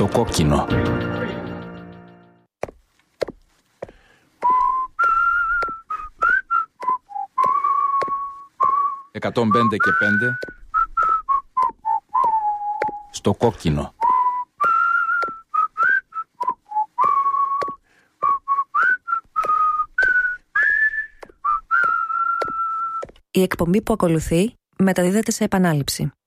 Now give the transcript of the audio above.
Στο κόκκινο. «105 και 5». Στο κόκκινο. Η εκπομπή που ακολουθεί μεταδίδεται σε επανάληψη.